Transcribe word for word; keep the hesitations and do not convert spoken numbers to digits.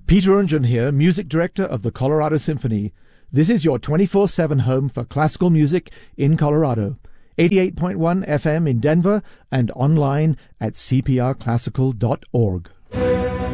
Peter Unjan here, Music Director of the Colorado Symphony. This is your twenty-four seven home for classical music in Colorado. eighty-eight point one F M in Denver and online at c p r classical dot org.